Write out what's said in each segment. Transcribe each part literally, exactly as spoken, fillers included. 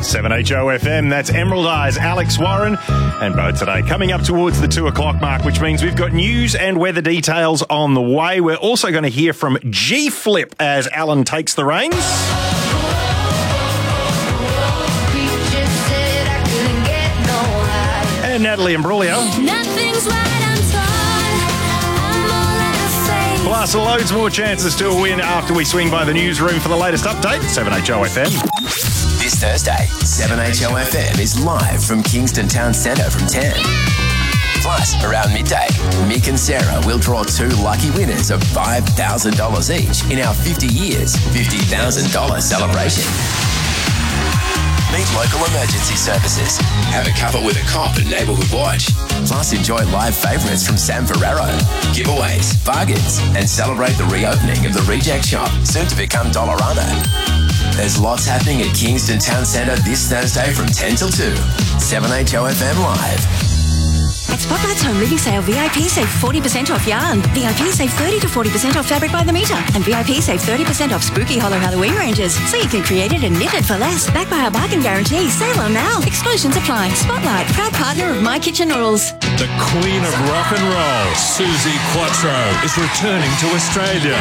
seven H O F M, that's Emerald Eyes, Alex Warren and Bo today. Coming up towards the two o'clock mark, which means we've got news and weather details on the way. We're also going to hear from G-Flip as Alan takes the reins. And Natalie Imbruglia. Nothing's right, I'm torn. I'm all out of faith. Plus, loads more chances to win after we swing by the newsroom for the latest update. seven H O F M. This Thursday, seven H O F M is live from Kingston Town Centre from ten. Plus, around midday, Mick and Sarah will draw two lucky winners of five thousand dollars each in our fifty years, fifty thousand dollars celebration. Meet local emergency services. Have a cuppa with a cop at Neighbourhood Watch. Plus, enjoy live favourites from Sam Ferrero, giveaways, bargains, and celebrate the reopening of the Reject Shop, soon to become Dollarama. There's lots happening at Kingston Town Centre this Thursday from ten till two. seven H O F M Live. At Spotlight's Home Living Sale, V I P save forty percent off yarn. V I P save thirty to forty percent off fabric by the metre. And V I P save thirty percent off spooky hollow Halloween ranges. So you can create it and knit it for less. Backed by our bargain guarantee. Sale on now. Exclusions apply. Spotlight, proud partner of My Kitchen Rules. The Queen of Rock and Roll, Suzi Quatro, is returning to Australia.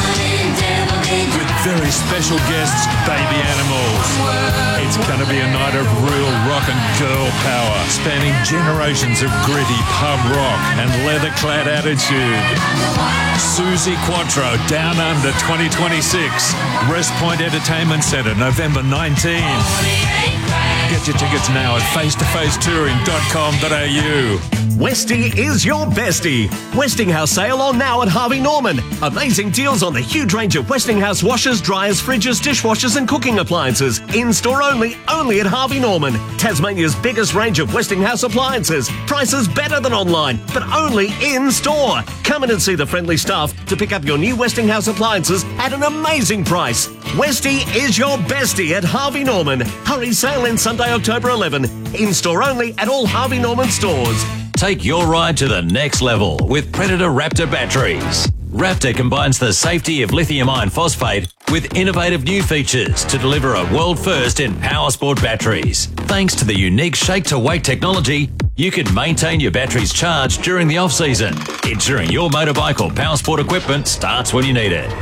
With very special guests, Baby Animals. It's going to be a night of real rock and girl power, spanning generations of gritty pub rock and leather-clad attitude. Suzi Quatro, Down Under twenty twenty-six. Rest Point Entertainment Centre, November nineteenth. Get your tickets now at face to face touring dot com dot a u. Westie is your bestie. Westinghouse sale on now at Harvey Norman. Amazing deals on the huge range of Westinghouse washers, dryers, fridges, dishwashers and cooking appliances. In-store only, only at Harvey Norman. Tasmania's biggest range of Westinghouse appliances. Prices better than online, but only in-store. Come in and see the friendly staff to pick up your new Westinghouse appliances at an amazing price. Westie is your bestie at Harvey Norman. Hurry, sale in Sunday, October eleventh. In-store only at all Harvey Norman stores. Take your ride to the next level with Predator Raptor batteries. Raptor combines the safety of lithium iron phosphate with innovative new features to deliver a world first in power sport batteries. Thanks to the unique shake-to-weight technology, you can maintain your batteries charged during the off-season, ensuring your motorbike or power sport equipment starts when you need it.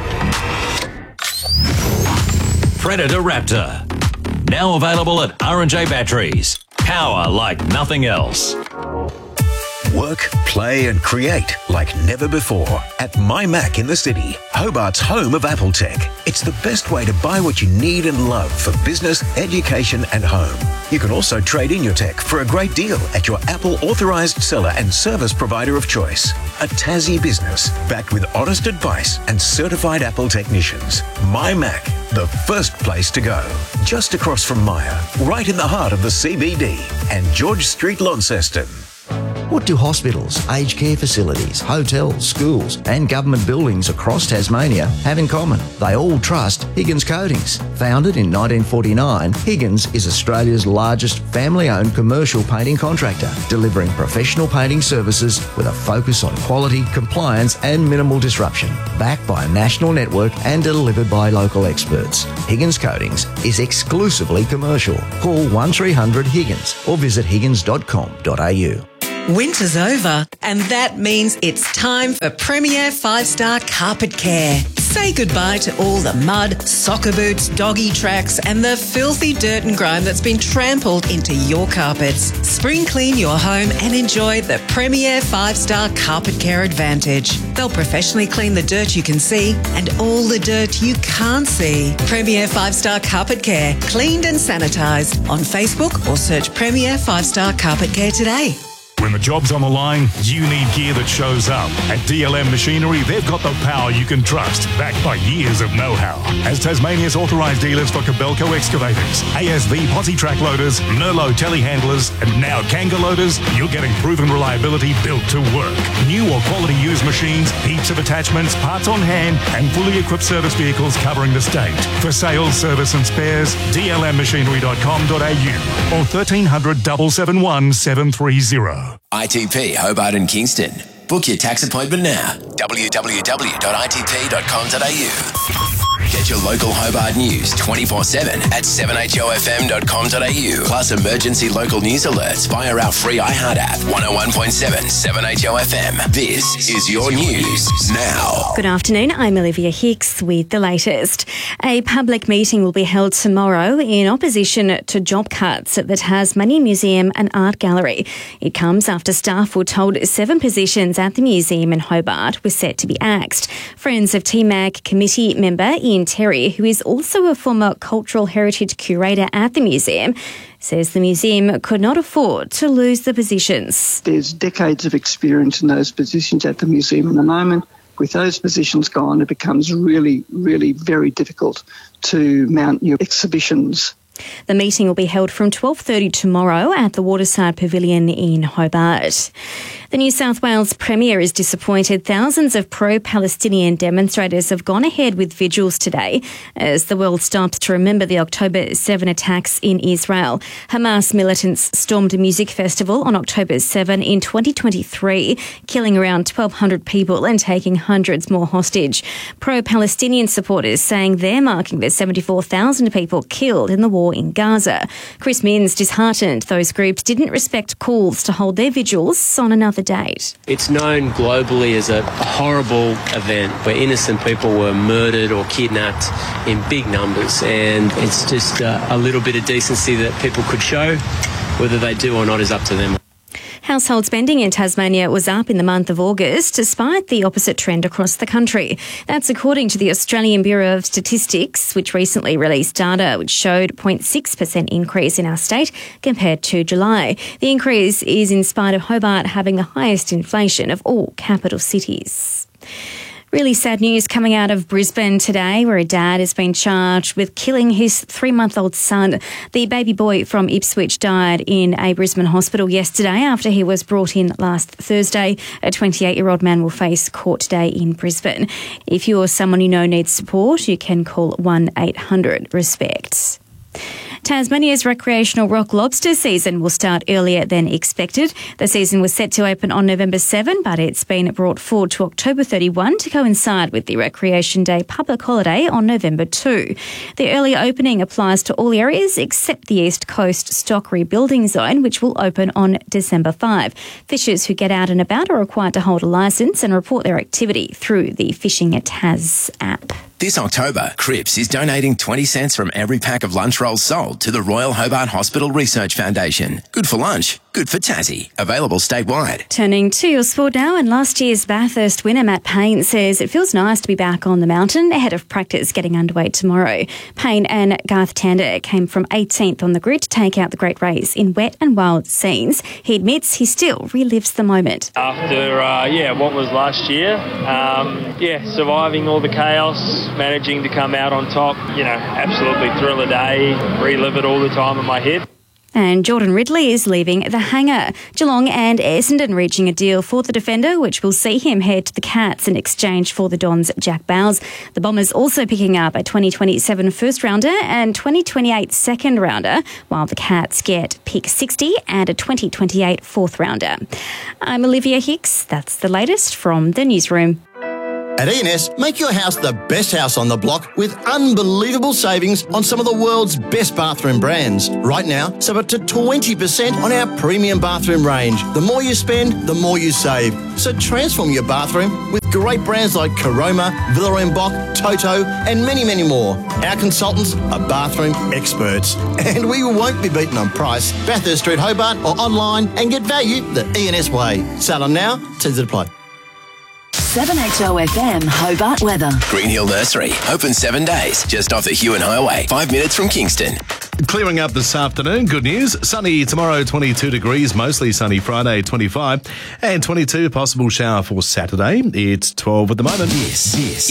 Predator Raptor. Now available at R and J Batteries. Power like nothing else. Work, play and create like never before at My Mac in the City, Hobart's home of Apple tech. It's the best way to buy what you need and love for business, education and home. You can also trade in your tech for a great deal at your Apple authorised seller and service provider of choice. A Tassie business backed with honest advice and certified Apple technicians. My Mac, the first place to go. Just across from Myer, right in the heart of the C B D and George Street, Launceston. What do hospitals, aged care facilities, hotels, schools and government buildings across Tasmania have in common? They all trust Higgins Coatings. Founded in nineteen forty-nine, Higgins is Australia's largest family-owned commercial painting contractor, delivering professional painting services with a focus on quality, compliance and minimal disruption. Backed by a national network and delivered by local experts. Higgins Coatings is exclusively commercial. Call one three hundred Higgins or visit higgins dot com dot a u. Winter's over, and that means it's time for Premier five star Carpet Care. Say goodbye to all the mud, soccer boots, doggy tracks, and the filthy dirt and grime that's been trampled into your carpets. Spring clean your home and enjoy the Premier five star Carpet Care Advantage. They'll professionally clean the dirt you can see and all the dirt you can't see. Premier five star Carpet Care, cleaned and sanitised. On Facebook or search Premier five star Carpet Care today. When the job's on the line, you need gear that shows up. At D L M Machinery, they've got the power you can trust, backed by years of know-how. As Tasmania's authorised dealers for Kobelco excavators, A S V posi track loaders, Nerlo telehandlers, and now Kanga loaders, you're getting proven reliability built to work. New or quality used machines, heaps of attachments, parts on hand, and fully equipped service vehicles covering the state. For sales, service and spares, d l m machinery dot com dot a u or thirteen hundred, seven seven one, seven three zero. I T P Hobart and Kingston. Book your tax appointment now. w w w dot i t p dot com dot a u. Get your local Hobart news twenty-four seven at seven h o f m dot com dot a u. Plus emergency local news alerts via our free iHeart app. one oh one point seven, seven H O F M. This is your news now. Good afternoon, I'm Olivia Hicks with the latest. A public meeting will be held tomorrow in opposition to job cuts at the Tasmania Museum and Art Gallery. It comes after staff were told seven positions at the museum in Hobart were set to be axed. Friends of T MAG committee member Ian Terry, who is also a former cultural heritage curator at the museum, says the museum could not afford to lose the positions. There's decades of experience in those positions at the museum at the moment. With those positions gone, it becomes really, really very difficult to mount new exhibitions. The meeting will be held from twelve thirty tomorrow at the Waterside Pavilion in Hobart. The New South Wales Premier is disappointed thousands of pro-Palestinian demonstrators have gone ahead with vigils today as the world stops to remember the October seventh attacks in Israel. Hamas militants stormed a music festival on October seventh in twenty twenty-three, killing around twelve hundred people and taking hundreds more hostage. Pro-Palestinian supporters saying they're marking the seventy-four thousand people killed in the war in Gaza. Chris Minns disheartened those groups didn't respect calls to hold their vigils on another date. It's known globally as a horrible event where innocent people were murdered or kidnapped in big numbers, and it's just uh, a little bit of decency that people could show. Whether they do or not is up to them. Household spending in Tasmania was up in the month of August, despite the opposite trend across the country. That's according to the Australian Bureau of Statistics, which recently released data which showed a zero point six percent increase in our state compared to July. The increase is in spite of Hobart having the highest inflation of all capital cities. Really sad news coming out of Brisbane today, where a dad has been charged with killing his three-month-old son. The baby boy from Ipswich died in a Brisbane hospital yesterday after he was brought in last Thursday. A twenty-eight-year-old man will face court today in Brisbane. If you're someone you know needs support, you can call one eight hundred RESPECT. Tasmania's recreational rock lobster season will start earlier than expected. The season was set to open on November seventh, but it's been brought forward to October thirty-first to coincide with the Recreation Day public holiday on November second. The early opening applies to all areas except the East Coast Stock Rebuilding Zone, which will open on December fifth. Fishers who get out and about are required to hold a licence and report their activity through the Fishing at Tas app. This October, Cripps is donating twenty cents from every pack of lunch rolls sold to the Royal Hobart Hospital Research Foundation. Good for lunch, good for Tassie. Available statewide. Turning to your sport now, and last year's Bathurst winner Matt Payne says it feels nice to be back on the mountain ahead of practice getting underway tomorrow. Payne and Garth Tander came from eighteenth on the grid to take out the great race in wet and wild scenes. He admits he still relives the moment. After, uh, yeah, what was last year, um, yeah, surviving all the chaos, managing to come out on top, you know, absolutely thrill a day, relive it all the time in my head. And Jordan Ridley is leaving the hangar. Geelong and Essendon reaching a deal for the defender, which will see him head to the Cats in exchange for the Dons' Jack Bowles. The Bombers also picking up a twenty twenty-seven first rounder and twenty twenty-eight second rounder, while the Cats get pick sixty and a twenty twenty-eight fourth rounder. I'm Olivia Hicks. That's the latest from the newsroom. At E N S, make your house the best house on the block with unbelievable savings on some of the world's best bathroom brands. Right now, save up to twenty percent on our premium bathroom range. The more you spend, the more you save. So transform your bathroom with great brands like Caroma, Villa en Bock, Toto, and many, many more. Our consultants are bathroom experts, and we won't be beaten on price. Bathurst Street, Hobart, or online and get value the E N S way. Sale on now, T's to apply. seven H O F M Hobart weather. Green Hill Nursery, open seven days, just off the Hewan Highway, five minutes from Kingston. Clearing up this afternoon, good news. Sunny tomorrow, twenty-two degrees, mostly sunny Friday, twenty-five, and twenty-two, possible shower for Saturday. It's twelve at the moment. Yes, yes.